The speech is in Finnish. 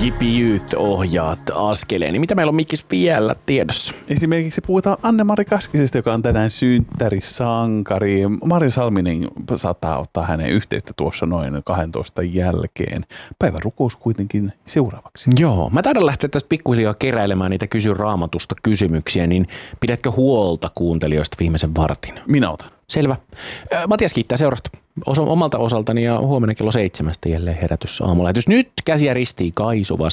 jipiyt ohjaat askeleen. Niin mitä meillä on Mikis vielä tiedossa? Esimerkiksi puhutaan Anne-Mari Kaskisesta, joka on tänään synttärisankari. Mari Salminen saattaa ottaa hänen yhteyttä tuossa noin 12 jälkeen. Päivän rukous kuitenkin seuraavaksi. Joo, mä taidan lähteä tästä pikkuhiljaa keräilemään niitä Kysy Raamatusta kysymyksiä, niin pidätkö huolta kuuntelijoista viimeisen vartin? Minä otan. Selvä. Matias kiittää seurasta omalta osaltani ja huomenna kello 7 jälleen herätys aamulähetys. Nyt käsiä ristiin Kaisuvassa.